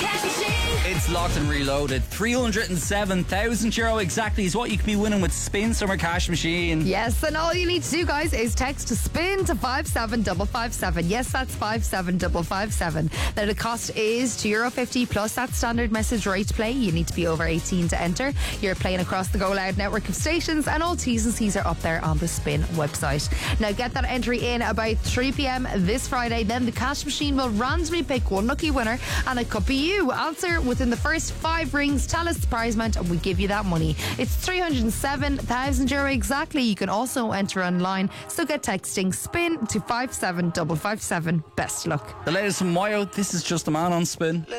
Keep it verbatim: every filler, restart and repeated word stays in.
It's locked and reloaded. three hundred seven thousand euro exactly is what you could be winning with Spin Summer Cash Machine. Yes, and all you need to do, guys, is text to SPIN to five seven five five seven. Yes, that's five seven five five seven. Now, the cost is two euro fifty plus that standard message rate to play. You need to be over eighteen to enter. You're playing across the Go Loud network of stations, and all T's and C's are up there on the Spin website. Now, get that entry in about three p.m. this Friday. Then the cash machine will randomly pick one lucky winner, and it could be you. Answer within the first five rings, tell us the prize amount, and we give you that money. It's three hundred seven thousand euro exactly. You can also enter online, so get texting SPIN to five seven five five seven. Best luck. The latest from Mayo, this is Just a Man on Spin.